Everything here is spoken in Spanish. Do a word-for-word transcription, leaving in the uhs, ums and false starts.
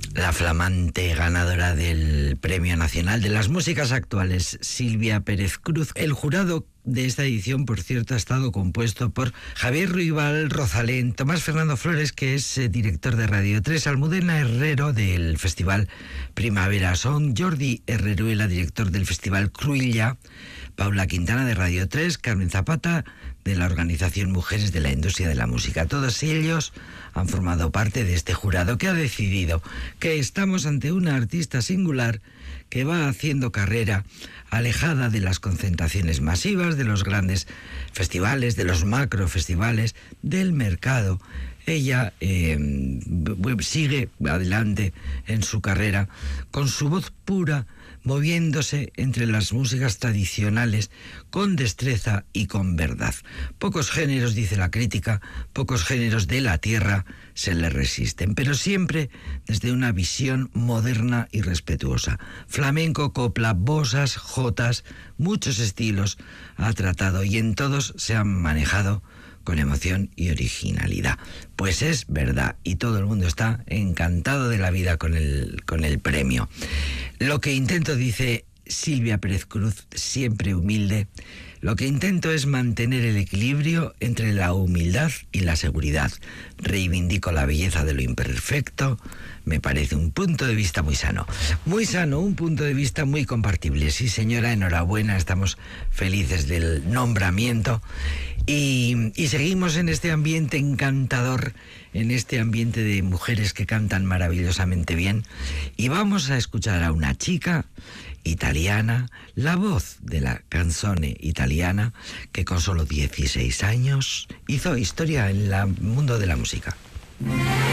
La flamante ganadora del Premio Nacional de las Músicas Actuales, Silvia Pérez Cruz. El jurado de esta edición, por cierto, ha estado compuesto por Javier Ruibal, Rosalén, Tomás Fernando Flores, que es eh, director de Radio tres, Almudena Herrero, del Festival Primavera Son, Jordi Herreruela, director del Festival Cruïlla, Paula Quintana, de Radio tres, Carmen Zapata, de la organización Mujeres de la Industria de la Música. Todos ellos han formado parte de este jurado que ha decidido que estamos ante una artista singular que va haciendo carrera alejada de las concentraciones masivas, de los grandes festivales, de los macrofestivales, del mercado. Ella eh, sigue adelante en su carrera con su voz pura, moviéndose entre las músicas tradicionales con destreza y con verdad. Pocos géneros, dice la crítica, pocos géneros de la tierra se le resisten, pero siempre desde una visión moderna y respetuosa. Flamenco, copla, bossas, jotas, muchos estilos ha tratado y en todos se han manejado con emoción y originalidad. Pues es verdad, y todo el mundo está encantado de la vida con el, con el premio. Lo que intento, dice Silvia Pérez Cruz, siempre humilde, lo que intento es mantener el equilibrio entre la humildad y la seguridad. Reivindico la belleza de lo imperfecto. Me parece un punto de vista muy sano. Muy sano, un punto de vista muy compartible. Sí, señora, enhorabuena, estamos felices del nombramiento. Y, y seguimos en este ambiente encantador, en este ambiente de mujeres que cantan maravillosamente bien. Y vamos a escuchar a una chica italiana, la voz de la canzone italiana, que con solo dieciséis años hizo historia en el mundo de la música.